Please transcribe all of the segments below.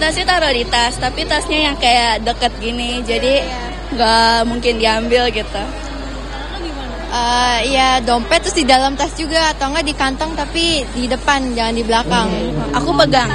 Kita sih taruh di tas, tapi tasnya yang kayak deket gini, jadi nggak mungkin diambil gitu. Ya dompet terus di dalam tas juga, atau enggak di kantong tapi di depan, jangan di belakang. Aku pegang.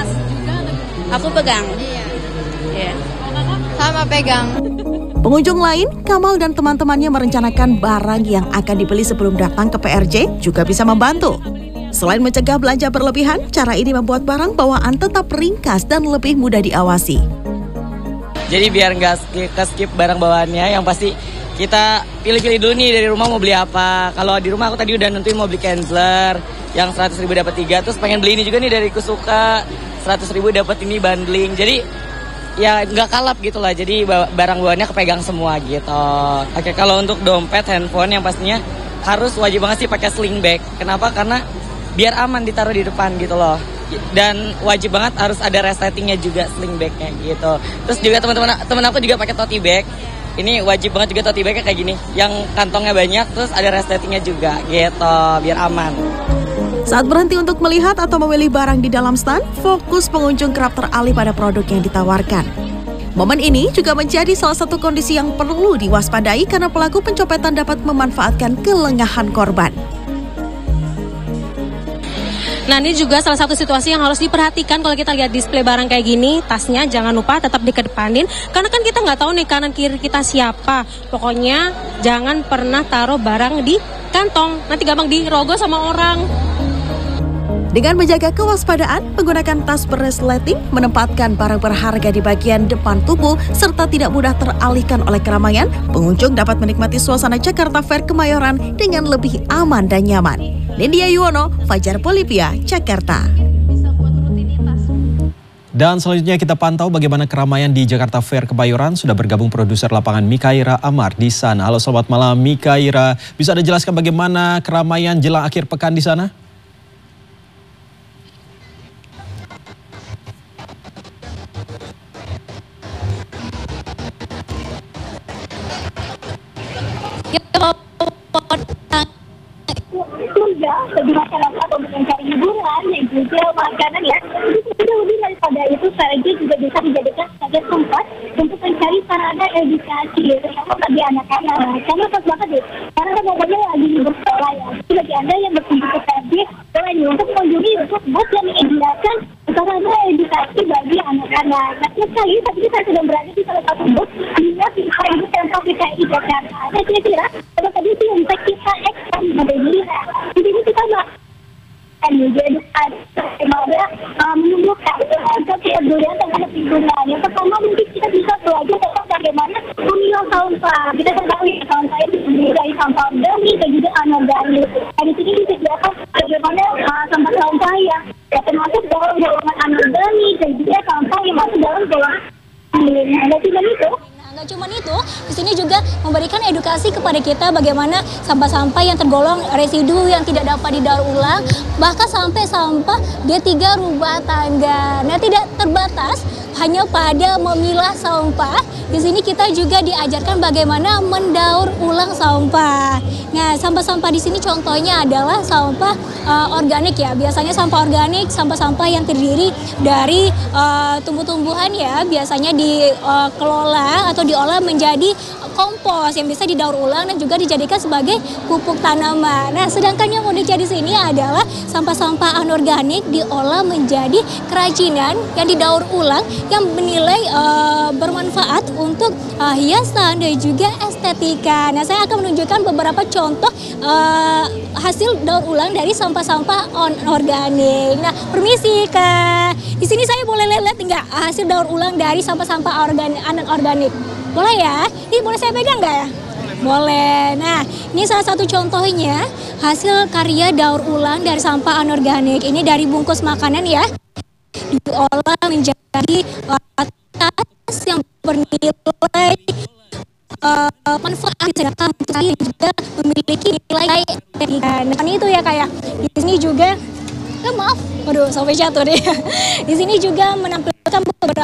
Iya. Sama pegang. Pengunjung lain, Kamal dan teman-temannya merencanakan barang yang akan dibeli sebelum datang ke PRJ juga bisa membantu. Selain mencegah belanja berlebihan, cara ini membuat barang bawaan tetap ringkas dan lebih mudah diawasi. Jadi biar nggak skip barang bawaannya, yang pasti kita pilih-pilih dulu nih dari rumah mau beli apa. Kalau di rumah aku tadi udah nentuin mau beli Kienzler yang 100.000 dapat 3, terus pengen beli ini juga nih dari Kusuka 100.000 dapat ini bundling. Jadi ya nggak kalap gitu lah, jadi barang bawaannya kepegang semua gitu. Oke, kalau untuk dompet, handphone yang pastinya harus wajib banget sih pakai sling bag. Kenapa? Karena biar aman ditaruh di depan gitu loh. Dan wajib banget harus ada resletingnya juga, sling bagnya gitu. Terus juga teman aku juga pakai tote bag. Ini wajib banget juga tote bagnya kayak gini, yang kantongnya banyak, terus ada resletingnya juga gitu, biar aman. Saat berhenti untuk melihat atau memilih barang di dalam stand, fokus pengunjung kerap teralih pada produk yang ditawarkan. Momen ini juga menjadi salah satu kondisi yang perlu diwaspadai karena pelaku pencopetan dapat memanfaatkan kelengahan korban. Nah, ini juga salah satu situasi yang harus diperhatikan kalau kita lihat display barang kayak gini. Tasnya jangan lupa tetap dikedepanin, karena kan kita nggak tahu nih kanan kiri kita siapa. Pokoknya jangan pernah taruh barang di kantong, nanti gampang dirogoh sama orang. Dengan menjaga kewaspadaan, menggunakan tas beresleting, menempatkan barang berharga di bagian depan tubuh, serta tidak mudah teralihkan oleh keramaian, pengunjung dapat menikmati suasana Jakarta Fair Kemayoran dengan lebih aman dan nyaman. Nindya Yuwono, Fajar Bolivia, Jakarta. Dan selanjutnya kita pantau bagaimana keramaian di Jakarta Fair Kebayoran. Sudah bergabung produser lapangan Mikaira Amar di sana. Halo, selamat malam Mikaira. Bisa Anda jelaskan bagaimana keramaian jelang akhir pekan di sana? Bagi masyarakat untuk mencari hiburan dan juga makanan ya. Itu lebih daripada itu, strategi juga bisa dijadikan sebagai tempat untuk mencari sarana edukasi, terutama bagi anak-anak. Karena pas banget deh, karena kan pokoknya lagi bersekolah ya. Jadi bagi Anda yang berkunjung ke PRJ, boleh nih untuk mengunjungi booth yang menyediakan sarana edukasi bagi anak-anak. Nah, sekali tadi saya sudah berada di salah satu booth di Pemprov DKI Jakarta. Saya kira kalau tadi sih yang bisa kita ekspor pada diri. Di sini kita jadi ada menumbuhkan kepedulian terhadap lingkungan. Yang pertama mungkin kita bisa belajar tentang bagaimana memilah sampah. Kita ketahui sampah itu terdiri dari sampah organik dan juga anorganik. Di sini disediakan bagaimana sampah-sampah yang termasuk dalam golongan anorganik dan juga sampah yang masuk dalam golongan Nggak cuma itu, di sini juga memberikan edukasi kepada kita bagaimana sampah-sampah yang tergolong residu yang tidak dapat didaur ulang, bahkan sampai sampah D3 rumah tangga. Nah, tidak terbatas hanya pada memilah sampah. Di sini kita juga diajarkan bagaimana mendaur ulang sampah. Nah, sampah-sampah di sini contohnya adalah sampah organik ya. Biasanya sampah organik, sampah-sampah yang terdiri dari tumbuh-tumbuhan ya, biasanya dikelola atau diolah menjadi kompos yang bisa didaur ulang dan juga dijadikan sebagai pupuk tanaman. Nah, sedangkan yang unik di sini adalah sampah-sampah anorganik diolah menjadi kerajinan yang didaur ulang yang bernilai bermanfaat untuk hiasan dan juga estetika. Nah, saya akan menunjukkan beberapa contoh hasil daur ulang dari sampah-sampah organik. Nah, permisi Kak. Di sini saya boleh lihat enggak hasil daur ulang dari sampah-sampah organik? Boleh ya? Ini boleh saya pegang nggak ya? Boleh. Nah, ini salah satu contohnya hasil karya daur ulang dari sampah anorganik. Ini dari bungkus makanan ya, diolah menjadi tas yang bernilai manfaat yang juga memiliki nilai estetika. Nah, itu ya kayak di sini juga, maaf, waduh sampai jatuh deh. Di sini juga menampilkan beberapa